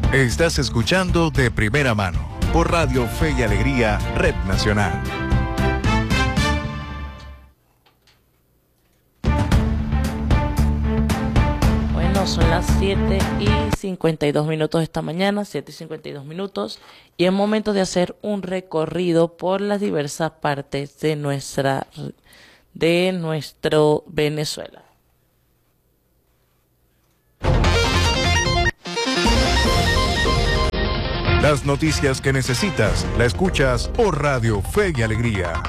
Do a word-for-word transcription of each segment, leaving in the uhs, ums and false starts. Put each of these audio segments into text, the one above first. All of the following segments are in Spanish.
Estás escuchando De Primera Mano por Radio Fe y Alegría, Red Nacional. Bueno, son las siete y cincuenta y dos minutos de esta mañana, siete y cincuenta y dos minutos, y es momento de hacer un recorrido por las diversas partes de nuestra, de nuestro Venezuela. Las noticias que necesitas, la escuchas por Radio Fe y Alegría.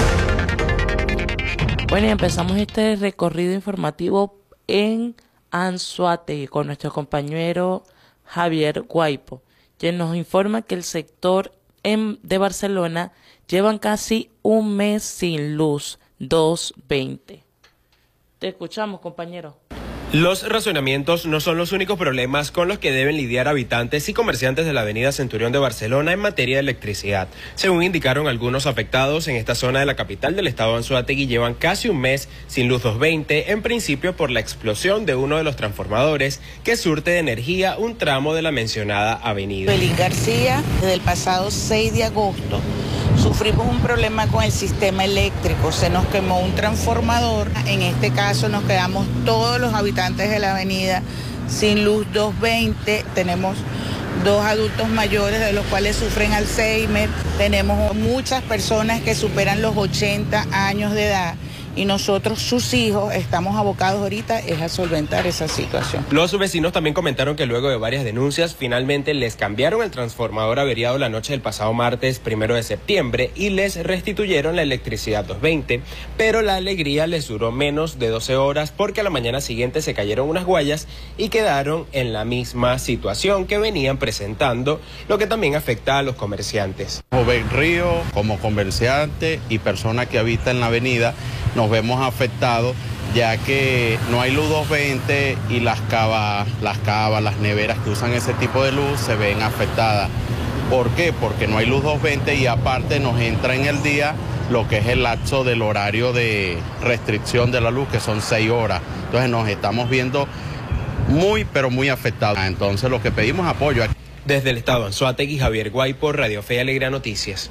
Bueno, y empezamos este recorrido informativo en Anzoátegui con nuestro compañero Javier Guaipo, quien nos informa que el sector en, de Barcelona llevan casi un mes sin luz, doscientos veinte. Te escuchamos, compañero. Los racionamientos no son los únicos problemas con los que deben lidiar habitantes y comerciantes de la avenida Centurión de Barcelona en materia de electricidad. Según indicaron algunos afectados en esta zona de la capital del estado de Anzoátegui, llevan casi un mes sin luz doscientos veinte, en principio por la explosión de uno de los transformadores que surte de energía un tramo de la mencionada avenida. Belín García, desde el pasado seis de agosto. Sufrimos un problema con el sistema eléctrico, se nos quemó un transformador, en este caso nos quedamos todos los habitantes de la avenida sin luz doscientos veinte, tenemos dos adultos mayores de los cuales sufren Alzheimer, tenemos muchas personas que superan los ochenta años de edad. Y nosotros, sus hijos, estamos abocados ahorita es a solventar esa situación. Los vecinos también comentaron que luego de varias denuncias, finalmente les cambiaron el transformador averiado la noche del pasado martes primero de septiembre y les restituyeron la electricidad doscientos veinte, pero la alegría les duró menos de doce horas porque a la mañana siguiente se cayeron unas guayas y quedaron en la misma situación que venían presentando, lo que también afecta a los comerciantes. Joven Río, como comerciante y persona que habita en la avenida, nos vemos afectados ya que no hay luz doscientos veinte y las cavas, las cavas, las neveras que usan ese tipo de luz se ven afectadas. ¿Por qué? Porque no hay luz doscientos veinte y aparte nos entra en el día lo que es el lapso del horario de restricción de la luz, que son seis horas. Entonces nos estamos viendo muy, pero muy afectados. Entonces lo que pedimos es apoyo. Desde el estado de Anzoátegui, Javier Guaipo, Radio Fe y Alegría Noticias.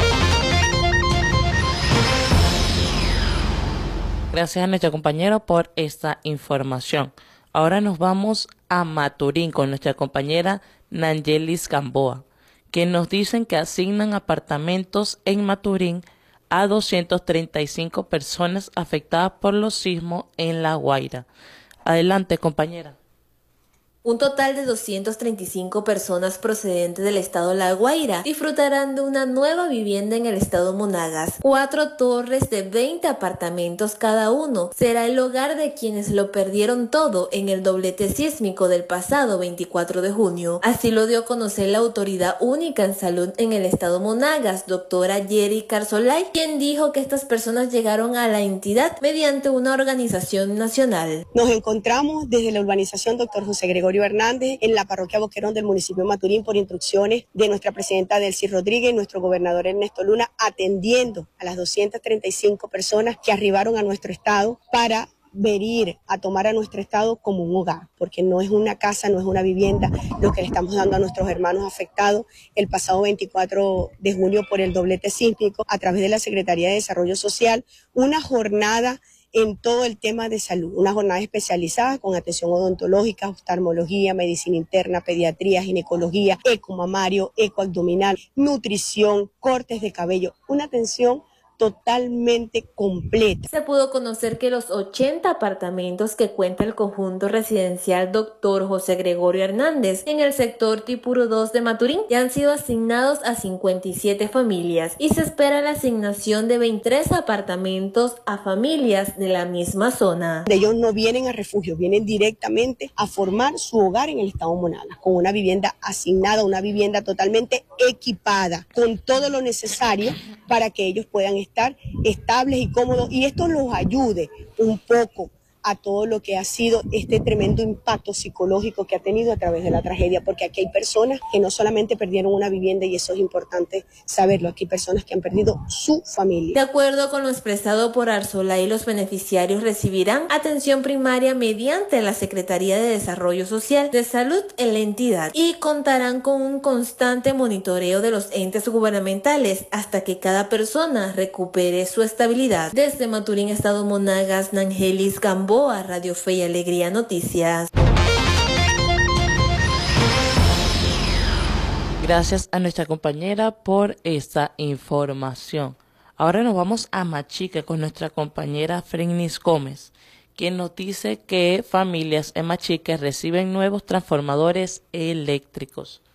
Gracias a nuestro compañero por esta información. Ahora nos vamos a Maturín con nuestra compañera Nangelis Gamboa, que nos dicen que asignan apartamentos en Maturín a doscientas treinta y cinco personas afectadas por los sismos en La Guaira. Adelante, compañera. Un total de doscientas treinta y cinco personas procedentes del estado La Guaira disfrutarán de una nueva vivienda en el estado Monagas. Cuatro torres de veinte apartamentos cada uno será el hogar de quienes lo perdieron todo en el doblete sísmico del pasado veinticuatro de junio. Así lo dio a conocer la autoridad única en salud en el estado Monagas, doctora Yeri Carzolay, quien dijo que estas personas llegaron a la entidad mediante una organización nacional. Nos encontramos desde la urbanización doctor José Gregorio Hernández en la parroquia Boquerón del municipio de Maturín por instrucciones de nuestra presidenta Delcy Rodríguez y nuestro gobernador Ernesto Luna, atendiendo a las doscientas treinta y cinco personas que arribaron a nuestro estado para venir a tomar a nuestro estado como un hogar, porque no es una casa, no es una vivienda lo que le estamos dando a nuestros hermanos afectados el pasado veinticuatro de junio por el doblete sísmico a través de la Secretaría de Desarrollo Social, una jornada en todo el tema de salud, una jornada especializada con atención odontológica, oftalmología, medicina interna, pediatría, ginecología, ecomamario, ecoabdominal, nutrición, cortes de cabello, una atención totalmente completa. Se pudo conocer que los ochenta apartamentos que cuenta el conjunto residencial doctor José Gregorio Hernández en el sector Tipuro dos de Maturín ya han sido asignados a cincuenta y siete familias y se espera la asignación de veintitrés apartamentos a familias de la misma zona. Ellos no vienen a refugio, vienen directamente a formar su hogar en el estado Monagas, con una vivienda asignada, una vivienda totalmente equipada, con todo lo necesario para que ellos puedan estar estables y cómodos, y esto los ayude un poco a todo lo que ha sido este tremendo impacto psicológico que ha tenido a través de la tragedia, porque aquí hay personas que no solamente perdieron una vivienda, y eso es importante saberlo, aquí hay personas que han perdido su familia. De acuerdo con lo expresado por Arsolay, los beneficiarios recibirán atención primaria mediante la Secretaría de Desarrollo Social de Salud en la entidad y contarán con un constante monitoreo de los entes gubernamentales hasta que cada persona recupere su estabilidad. Desde Maturín, Estado Monagas, Nangelis Gamboa, Radio Fe y Alegría Noticias. Gracias a nuestra compañera por esta información. Ahora nos vamos a Machica con nuestra compañera Frenis Gómez, quien nos dice que familias en Machica reciben nuevos transformadores eléctricos.